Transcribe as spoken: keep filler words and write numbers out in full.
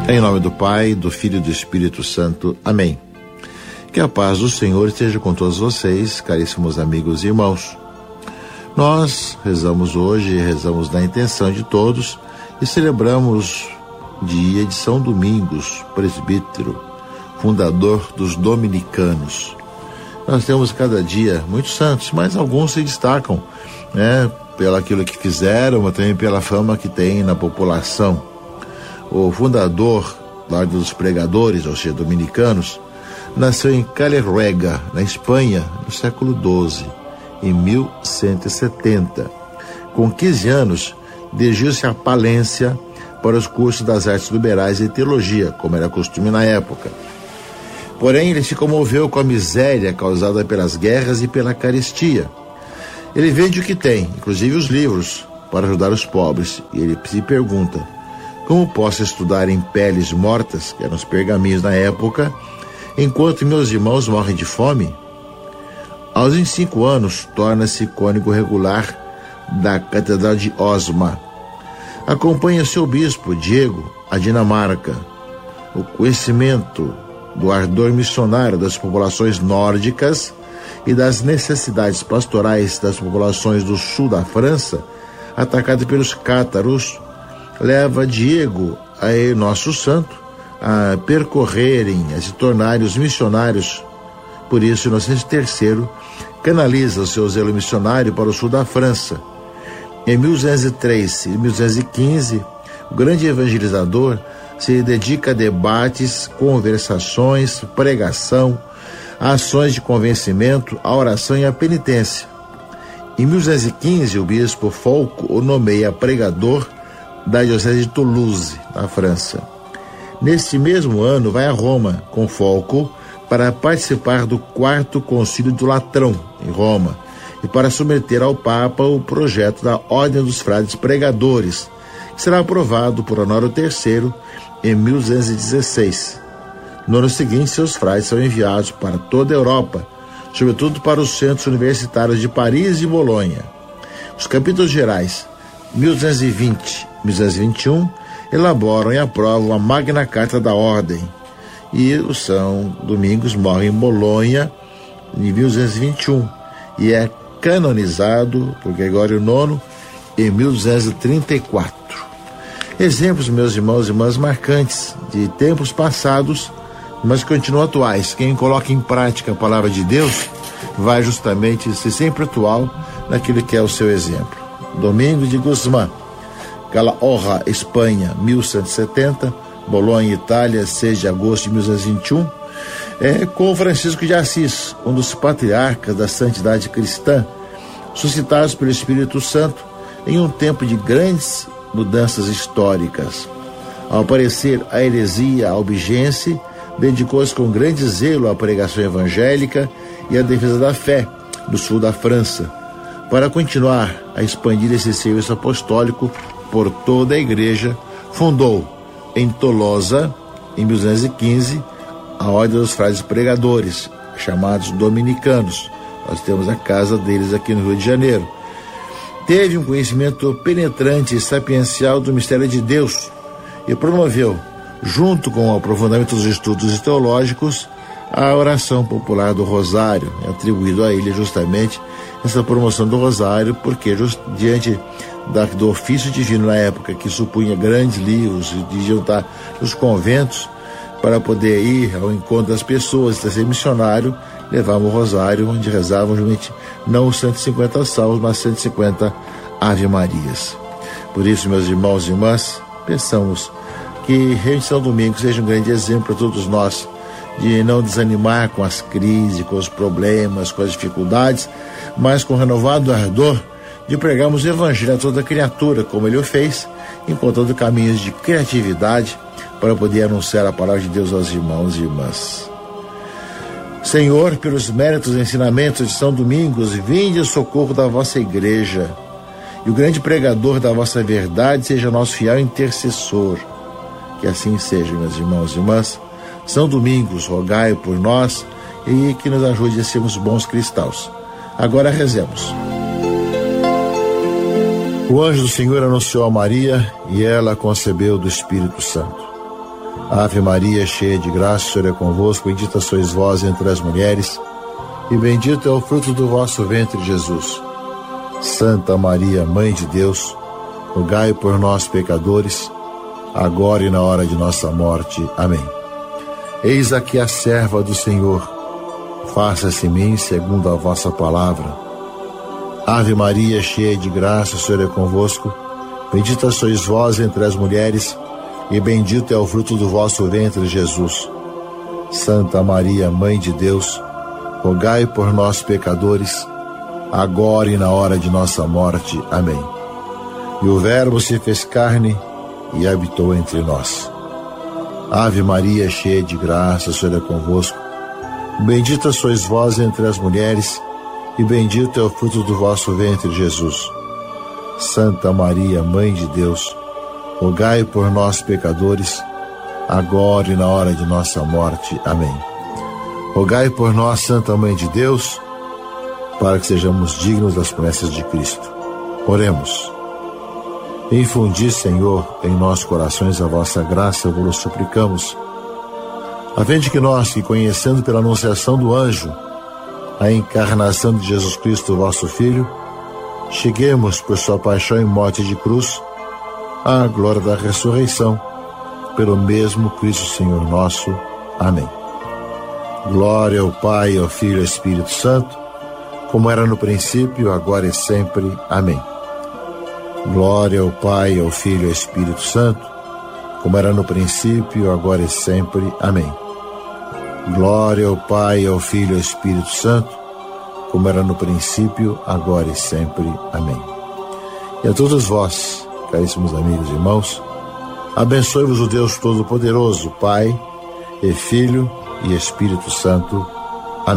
Em nome do Pai, do Filho e do Espírito Santo. Amém. Que a paz do Senhor esteja com todos vocês, caríssimos amigos e irmãos. Nós rezamos hoje, rezamos na intenção de todos e celebramos o dia de São Domingos, presbítero, fundador dos dominicanos. Nós temos cada dia muitos santos, mas alguns se destacam, né, pelo aquilo que fizeram, mas também pela fama que tem na população. O fundador lá dos pregadores, ou seja, dominicanos, nasceu em Caleruega, na Espanha, no século doze, em mil cento e setenta. Com quinze anos, dirigiu-se a Palência para os cursos das artes liberais e teologia, como era costume na época. Porém, ele se comoveu com a miséria causada pelas guerras e pela carestia. Ele vende o que tem, inclusive os livros, para ajudar os pobres, e ele se pergunta: como posso estudar em peles mortas, que eram os pergaminhos na época, enquanto meus irmãos morrem de fome? Aos vinte e cinco anos, torna-se cônego regular da Catedral de Osma. Acompanha seu bispo, Diego, à Dinamarca. O conhecimento do ardor missionário das populações nórdicas e das necessidades pastorais das populações do sul da França, atacadas pelos cátaros, leva Diego, a nosso santo, a percorrerem, a se tornarem os missionários. Por isso, Inocêncio terceiro canaliza o seu zelo missionário para o sul da França. Em mil duzentos e três e mil duzentos e quinze, o grande evangelizador se dedica a debates, conversações, pregação, a ações de convencimento, a oração e a penitência. Em mil duzentos e quinze, o bispo Folco o nomeia pregador da diocese de Toulouse, na França. Neste mesmo ano, vai a Roma com Folco para participar do quarto concílio do Latrão, em Roma, e para submeter ao Papa o projeto da Ordem dos Frades Pregadores, que será aprovado por Honório terceiro em mil duzentos e dezesseis. No ano seguinte, seus frades são enviados para toda a Europa, sobretudo para os centros universitários de Paris e Bolonha. Os capítulos gerais, mil duzentos e vinte e mil duzentos e vinte e um, elaboram e aprovam a Magna Carta da Ordem, e o São Domingos morre em Bolonha em mil duzentos e vinte e um e é canonizado por Gregório nono em mil duzentos e trinta e quatro. Exemplos, meus irmãos e irmãs, marcantes de tempos passados, mas continuam atuais. Quem coloca em prática a palavra de Deus vai justamente ser sempre atual naquilo que é o seu exemplo. Domingos de Guzmán, Calahorra, Espanha, mil cento e setenta, Bolonha, Itália, seis de agosto de mil duzentos e vinte e um, é, com Francisco de Assis, um dos patriarcas da santidade cristã, suscitados pelo Espírito Santo em um tempo de grandes mudanças históricas. Ao aparecer a heresia, a albigense, dedicou-se com grande zelo à pregação evangélica e à defesa da fé no sul da França, para continuar a expandir esse serviço apostólico por toda a igreja. Fundou em Tolosa, em mil duzentos e quinze, a Ordem dos Frades Pregadores, chamados dominicanos. Nós temos a casa deles aqui no Rio de Janeiro. Teve um conhecimento penetrante e sapiencial do mistério de Deus e promoveu, junto com o aprofundamento dos estudos teológicos, a oração popular do Rosário, atribuído a ele justamente essa promoção do Rosário, porque just, diante da, do ofício divino na época, que supunha grandes livros de juntar nos conventos para poder ir ao encontro das pessoas, ser missionário, levavam o Rosário, onde rezavam justamente não os cento e cinquenta salmos, mas cento e cinquenta Ave Marias. Por isso, meus irmãos e irmãs, pensamos que São Domingos seja um grande exemplo para todos nós, de não desanimar com as crises, com os problemas, com as dificuldades, mas com renovado ardor de pregarmos o Evangelho a toda criatura, como ele o fez, encontrando caminhos de criatividade para poder anunciar a palavra de Deus aos irmãos e irmãs. Senhor, pelos méritos e ensinamentos de São Domingos, vinde o socorro da vossa igreja, e o grande pregador da vossa verdade seja nosso fiel intercessor. Que assim seja, meus irmãos e irmãs. São Domingos, rogai por nós e que nos ajude a sermos bons cristãos. Agora rezemos. O anjo do Senhor anunciou a Maria e ela concebeu do Espírito Santo. Ave Maria, cheia de graça, o Senhor é convosco, bendita sois vós entre as mulheres, e bendito é o fruto do vosso ventre, Jesus. Santa Maria, Mãe de Deus, rogai por nós, pecadores, agora e na hora de nossa morte. Amém. Eis aqui a serva do Senhor, faça-se em mim segundo a vossa palavra. Ave Maria, cheia de graça, o Senhor é convosco, bendita sois vós entre as mulheres, e bendito é o fruto do vosso ventre, Jesus. Santa Maria, Mãe de Deus, rogai por nós, pecadores, agora e na hora de nossa morte. Amém. E o Verbo se fez carne e habitou entre nós. Ave Maria, cheia de graça, o Senhor é convosco. Bendita sois vós entre as mulheres, e bendito é o fruto do vosso ventre, Jesus. Santa Maria, Mãe de Deus, rogai por nós, pecadores, agora e na hora de nossa morte. Amém. Rogai por nós, Santa Mãe de Deus, para que sejamos dignos das promessas de Cristo. Oremos. Infundi, Senhor, em nossos corações a vossa graça, vos suplicamos, a fim de que nós, que conhecendo pela anunciação do anjo a encarnação de Jesus Cristo, vosso Filho, cheguemos por sua paixão e morte de cruz à glória da ressurreição, pelo mesmo Cristo Senhor nosso. Amém. Glória ao Pai, ao Filho e ao Espírito Santo, como era no princípio, agora e sempre. Amém. Glória ao Pai, ao Filho e ao Espírito Santo, como era no princípio, agora e sempre. Amém. Glória ao Pai, ao Filho e ao Espírito Santo, como era no princípio, agora e sempre. Amém. E a todos vós, caríssimos amigos e irmãos, abençoe-vos o Deus Todo-Poderoso, Pai e Filho e Espírito Santo.